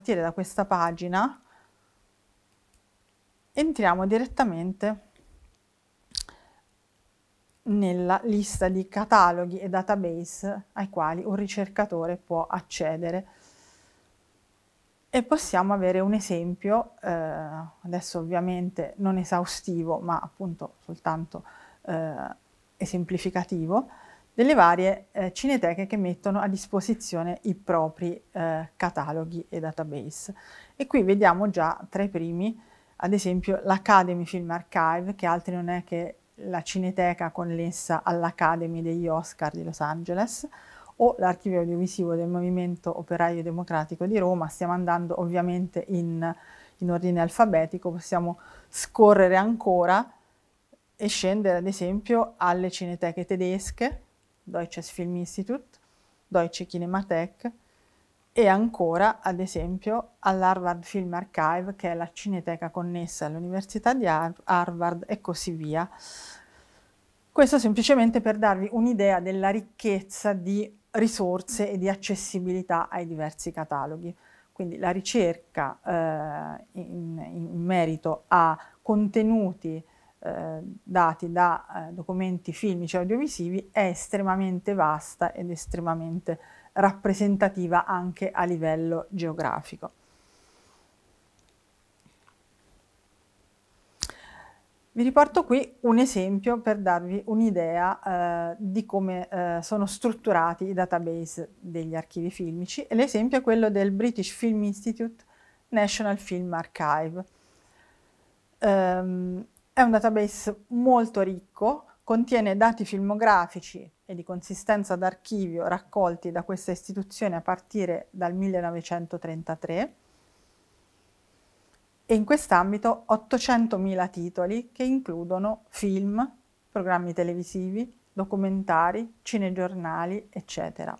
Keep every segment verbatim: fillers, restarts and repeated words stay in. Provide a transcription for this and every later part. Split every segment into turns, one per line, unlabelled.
partire da questa pagina entriamo direttamente nella lista di cataloghi e database ai quali un ricercatore può accedere. E possiamo avere un esempio, eh, adesso ovviamente non esaustivo, ma appunto soltanto eh, esemplificativo, delle varie eh, cineteche che mettono a disposizione i propri eh, cataloghi e database. E qui vediamo già tra i primi, ad esempio, l'Academy Film Archive, che altri non è che la cineteca connessa all'Academy degli Oscar di Los Angeles, o l'archivio audiovisivo del Movimento Operaio Democratico di Roma. Stiamo andando ovviamente in, in ordine alfabetico, possiamo scorrere ancora e scendere ad esempio alle cineteche tedesche, Deutsches Filminstitut, Deutsche Kinemathek, e ancora ad esempio all'Harvard Film Archive, che è la cineteca connessa all'Università di Harvard, e così via. Questo semplicemente per darvi un'idea della ricchezza di risorse e di accessibilità ai diversi cataloghi. Quindi la ricerca eh, in, in merito a contenuti eh, dati da eh, documenti filmici e audiovisivi è estremamente vasta ed estremamente rappresentativa anche a livello geografico. Vi riporto qui un esempio per darvi un'idea eh, di come eh, sono strutturati i database degli archivi filmici, e l'esempio è quello del British Film Institute National Film Archive. Um, è un database molto ricco, contiene dati filmografici e di consistenza d'archivio raccolti da questa istituzione a partire dal millenovecentotrentatré, e in quest'ambito ottocentomila titoli che includono film, programmi televisivi, documentari, cinegiornali, eccetera.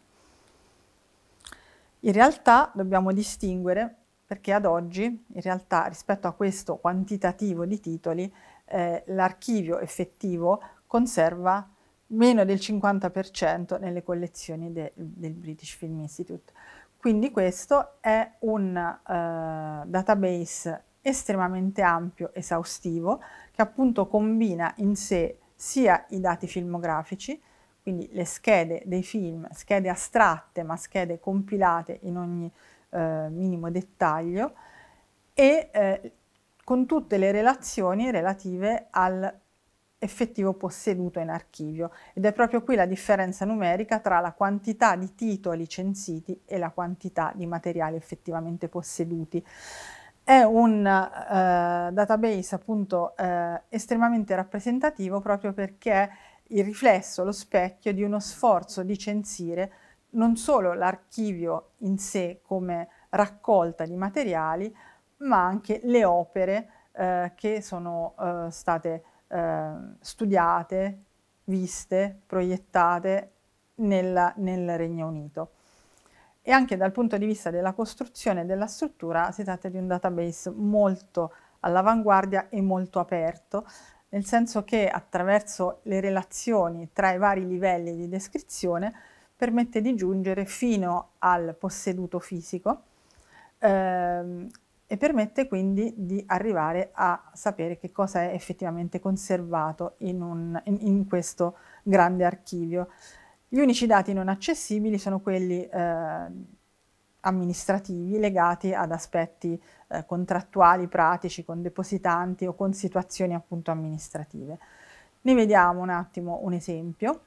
In realtà dobbiamo distinguere, perché ad oggi, in realtà, rispetto a questo quantitativo di titoli, eh, l'archivio effettivo conserva meno del cinquanta per cento nelle collezioni de, del British Film Institute. Quindi questo è un eh, database estremamente ampio, esaustivo, che appunto combina in sé sia i dati filmografici, quindi le schede dei film, schede astratte ma schede compilate in ogni eh, minimo dettaglio, e eh, con tutte le relazioni relative al effettivo posseduto in archivio, ed è proprio qui la differenza numerica tra la quantità di titoli censiti e la quantità di materiali effettivamente posseduti. È un uh, database appunto uh, estremamente rappresentativo, proprio perché è il riflesso, lo specchio di uno sforzo di censire non solo l'archivio in sé come raccolta di materiali, ma anche le opere uh, che sono uh, state Uh, studiate, viste, proiettate nella, nel Regno Unito. E anche dal punto di vista della costruzione e della struttura si tratta di un database molto all'avanguardia e molto aperto, nel senso che attraverso le relazioni tra i vari livelli di descrizione permette di giungere fino al posseduto fisico, ehm, e permette quindi di arrivare a sapere che cosa è effettivamente conservato in, un, in, in questo grande archivio. Gli unici dati non accessibili sono quelli eh, amministrativi, legati ad aspetti eh, contrattuali, pratici, con depositanti o con situazioni appunto amministrative. Ne vediamo un attimo un esempio.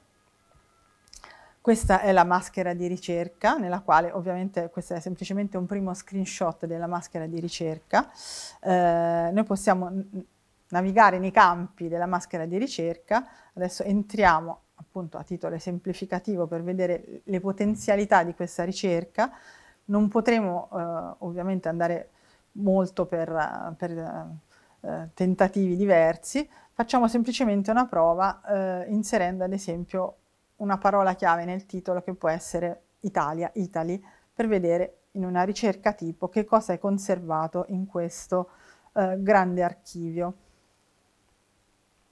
Questa è la maschera di ricerca, nella quale ovviamente questo è semplicemente un primo screenshot della maschera di ricerca. Eh, noi possiamo navigare nei campi della maschera di ricerca. Adesso entriamo appunto a titolo esemplificativo per vedere le potenzialità di questa ricerca. Non potremo eh, ovviamente andare molto per, per eh, tentativi diversi. Facciamo semplicemente una prova eh, inserendo ad esempio una parola chiave nel titolo, che può essere Italia, Italy, per vedere in una ricerca tipo che cosa è conservato in questo eh, grande archivio.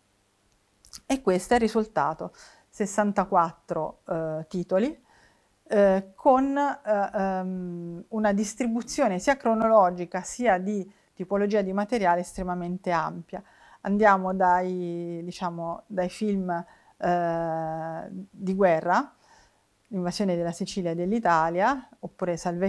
E questo è il risultato: sessantaquattro eh, titoli, eh, con eh, um, una distribuzione sia cronologica sia di tipologia di materiale estremamente ampia. Andiamo dai, diciamo, dai film eh, di guerra, l'invasione della Sicilia e dell'Italia, oppure Salvezza